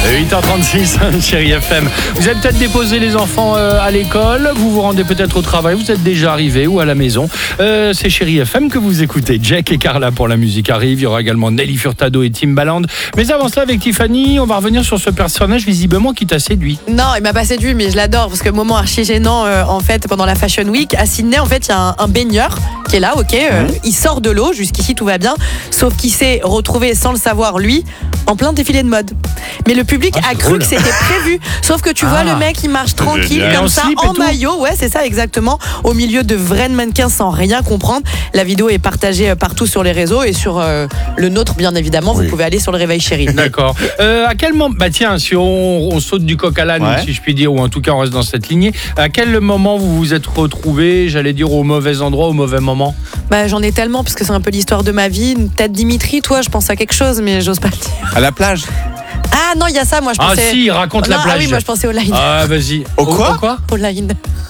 8h36, Chérie FM. Vous avez peut-être déposé les enfants à l'école, vous vous rendez peut-être au travail, vous êtes déjà arrivé ou à la maison. C'est Chérie FM que vous écoutez. Jack et Carla pour la musique arrive. Il y aura également Nelly Furtado et Timbaland. Mais avant cela, avec Tiffany, on va revenir sur ce personnage visiblement qui t'a séduit. Non, il m'a pas séduit, mais je l'adore parce que moment archi gênant en fait pendant la Fashion Week à Sydney, en fait il y a un baigneur qui est là, il sort de l'eau, jusqu'ici tout va bien, sauf qu'il s'est retrouvé sans le savoir lui en plein défilé de mode. Mais le public a cru que c'était prévu, sauf que tu vois le mec il marche tranquille comme ça en maillot, ouais c'est ça exactement, au milieu de vrais mannequins sans rien comprendre. La vidéo est partagée partout sur les réseaux et sur le nôtre bien évidemment. Vous pouvez aller sur le Réveil Chéri. D'accord. À quel moment, bah tiens, si on saute du coq à l'âne, si je puis dire, ou en tout cas on reste dans cette lignée, à quel moment vous vous êtes retrouvés, j'allais dire au mauvais endroit, au mauvais moment? Bah j'en ai tellement parce que c'est un peu l'histoire de ma vie. Peut-être Dimitri, toi je pense à quelque chose mais j'ose pas le dire. À la plage. Ah non, il y a ça, moi je pensais. Ah si, raconte la plage. Ah oui, moi je pensais au line. Ah vas-y. Au quoi? Au line.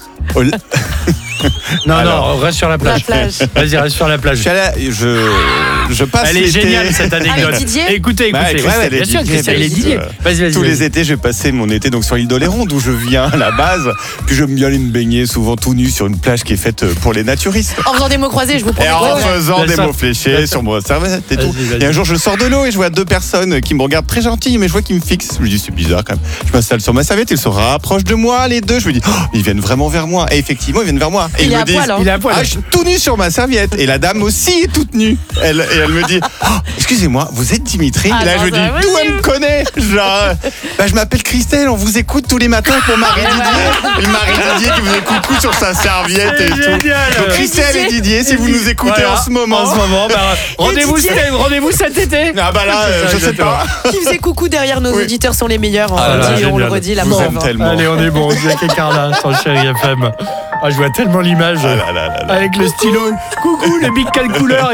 Non, reste sur la plage. Vas-y, reste sur la plage. Je passe Elle est géniale cette anecdote. Avec Didier. Écoutez. Bien sûr, Christelle et Didier. Vas-y. Tous les étés, j'ai passé mon été donc sur l'île d'Oléron, d'où je viens à la base. Puis je me aller me baigner souvent tout nu sur une plage qui est faite pour les naturistes. En faisant des mots croisés, je vous promets. Et en faisant des mots fléchés sur mon serviette et tout. Vas-y. Et un jour, je sors de l'eau et je vois deux personnes qui me regardent très gentilles, mais je vois qu'ils me fixent. Je me dis, c'est bizarre quand même. Je m'installe sur ma serviette, ils se rapprochent de moi, les deux. Je me dis, ils viennent vraiment vers moi. Et effectivement, ils viennent vers moi. Et il ils est me à disent, poil, hein. Il est à poil. je suis tout nu sur ma serviette. Et la dame aussi est toute nue. Elle me dit, excusez-moi, vous êtes Dimitri? Et là, je dis, d'où elle me connaît? Genre, je m'appelle Christelle, on vous écoute tous les matins avec mon mari Didier. Et le mari Didier qui faisait coucou sur sa serviette et tout. Donc Christelle et Didier, si vous nous écoutez en ce moment, rendez-vous cet été. Ah bah là, je sais pas. Qui faisait coucou derrière nos auditeurs sont les meilleurs. On le redit, la Je vous aime pauvre. tellement. Allez, on est bon. Jack et Carla sur Chérie FM. Ah, je vois tellement l'image avec le stylo. Coucou, les bics quelle couleur.